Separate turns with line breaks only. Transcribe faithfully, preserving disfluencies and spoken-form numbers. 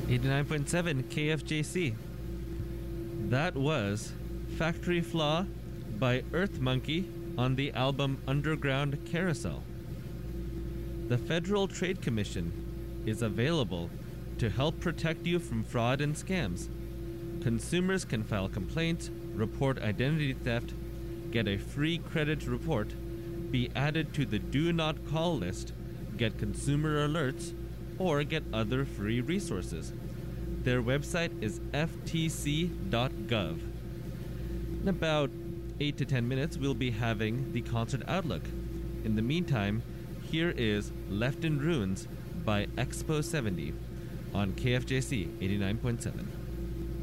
eighty-nine point seven K F J C. That was Factory Flaw by Earth Monkey on the album Underground Carousel. The Federal Trade Commission is available to help protect you from fraud and scams. Consumers can file complaints, report identity theft, get a free credit report, be added to the Do Not Call list, get consumer alerts, or get other free resources. Their website is f t c dot gov. In about eight to ten minutes, we'll be having the concert outlook. In the meantime, here is Left in Ruins by Expo seventy on K F J C eighty-nine point seven.